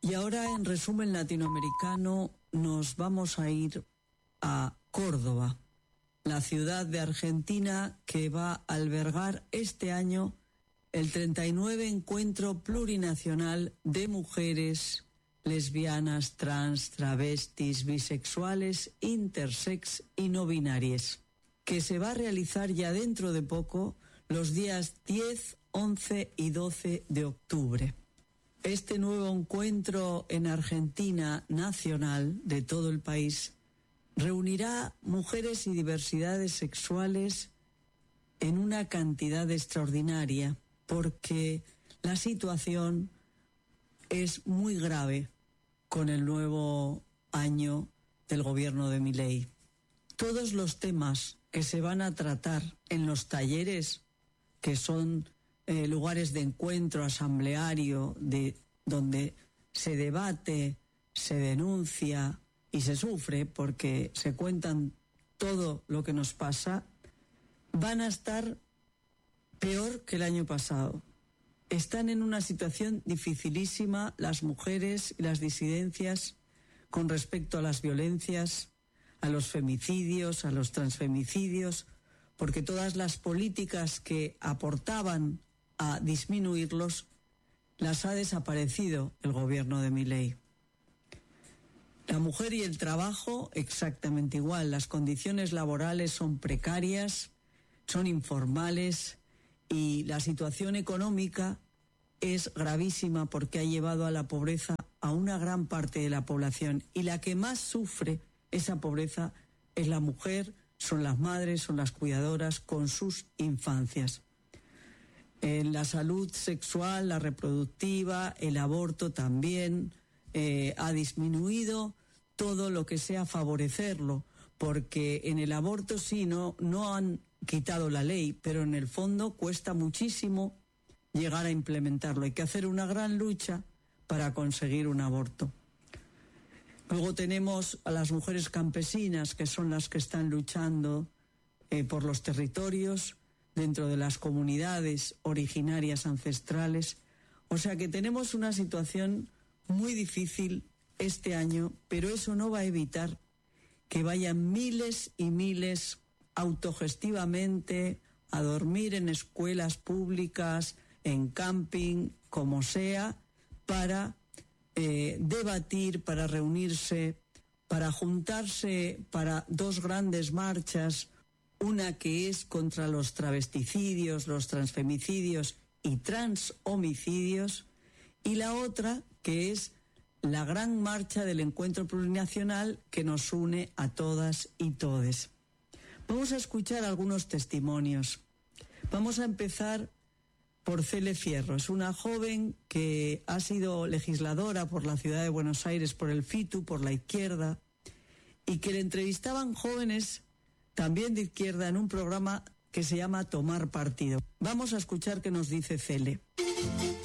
Y ahora, en resumen latinoamericano, nos vamos a ir a Córdoba, la ciudad de Argentina que va a albergar este año el 39 Encuentro Plurinacional de Mujeres lesbianas, trans, travestis, bisexuales, intersex y no binarias, que se va a realizar ya dentro de poco, los días 10, 11 y 12 de octubre. Este nuevo encuentro en Argentina nacional de todo el país reunirá mujeres y diversidades sexuales en una cantidad extraordinaria, porque la situación es muy grave con el nuevo año del gobierno de Milei. Todos los temas que se van a tratar en los talleres, que son lugares de encuentro asambleario, donde se debate, se denuncia y se sufre, porque se cuentan todo lo que nos pasa, van a estar peor que el año pasado. Están en una situación dificilísima las mujeres y las disidencias con respecto a las violencias, a los femicidios, a los transfemicidios, porque todas las políticas que aportaban a disminuirlos las ha desaparecido el gobierno de Milei. La mujer y el trabajo exactamente igual. Las condiciones laborales son precarias, son informales y la situación económica es gravísima porque ha llevado a la pobreza a una gran parte de la población, y la que más sufre esa pobreza es la mujer, son las madres, son las cuidadoras con sus infancias. En la salud sexual, la reproductiva, el aborto también ha disminuido, todo lo que sea favorecerlo, porque en el aborto sí, no han quitado la ley, pero en el fondo cuesta muchísimo llegar a implementarlo. Hay que hacer una gran lucha para conseguir un aborto. Luego tenemos a las mujeres campesinas, que son las que están luchando por los territorios dentro de las comunidades originarias ancestrales. O sea que tenemos una situación muy difícil este año, pero eso no va a evitar que vayan miles y miles autogestivamente a dormir en escuelas públicas, en camping, como sea, para debatir, para reunirse, para juntarse para dos grandes marchas, una que es contra los travesticidios, los transfemicidios y transhomicidios, y la otra que es la gran marcha del Encuentro Plurinacional que nos une a todas y todes. Vamos a escuchar algunos testimonios. Vamos a empezar por Cele Fierro. Es una joven que ha sido legisladora por la ciudad de Buenos Aires, por el FITU, por la izquierda, y que le entrevistaban jóvenes también de izquierda en un programa que se llama Tomar Partido. Vamos a escuchar qué nos dice Cele.